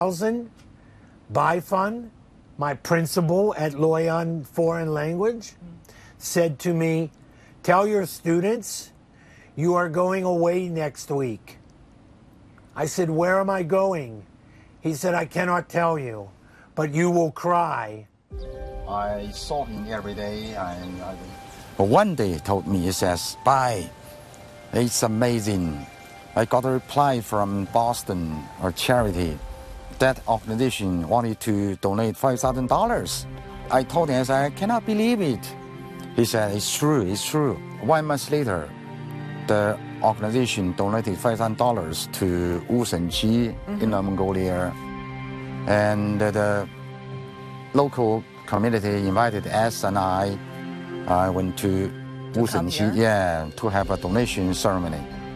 Bai Fun, my principal at Loyang Foreign Language, said to me, "Tell your students you are going away next week." I said, "Where am I going?" He said, "I cannot tell you, but you will cry." I saw him every day, but one day he told me, he says, "Bye, it's amazing. I got a reply from Boston, a charity. That organization wanted to donate $5,000. I told him, I said, "I cannot believe it." He said, "It's true, it's true." 1 month later, the organization donated $5,000 to Wushenqi in Inner Mongolia. And the local community invited us and I went to Wushenqi, to have a donation ceremony.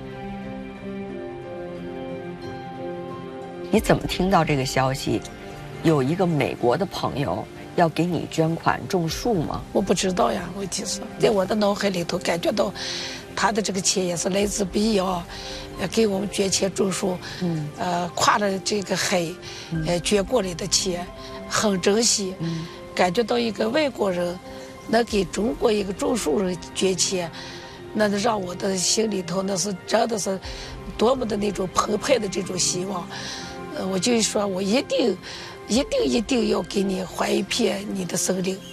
你怎么听到这个消息？有一个美国的朋友要给你捐款种树吗？ 我不知道呀，问题是在我的脑海里头感觉到，他的这个钱也是来自必要，给我们捐钱种树，跨了这个海，捐过来的钱，很珍惜，感觉到一个外国人能给中国一个种树人捐钱，那让我的心里头那是真的是多么的那种澎湃的这种希望。我就说，我一定要给你还一片你的森林。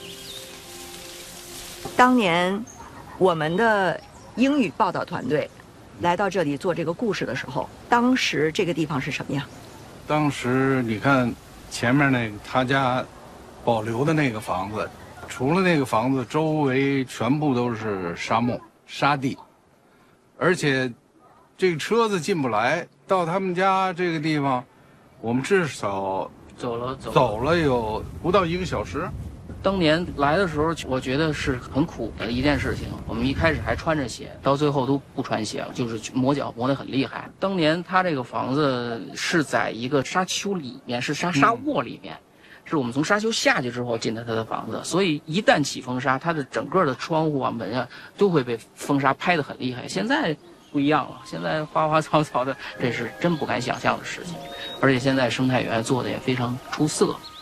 当年我们的英语报道团队来到这里做这个故事的时候，当时这个地方是什么样？ 当时你看前面那个他家保留的那个房子，除了那个房子，周围全部都是沙漠沙地，而且这个车子进不来。到他们家这个地方，我们至少走了有不到1个小时。 当年来的时候，我觉得是很苦的一件事情。我们一开始还穿着鞋，到最后都不穿鞋了，就是磨脚磨得很厉害。当年他这个房子是在一个沙丘里面，是沙窝里面，是我们从沙丘下去之后进的他的房子，所以一旦起风沙，他的整个的窗户啊门啊都会被风沙拍得很厉害。现在不一样了，现在花花草草的，这是真不敢想象的事情。而且现在生态园做的也非常出色。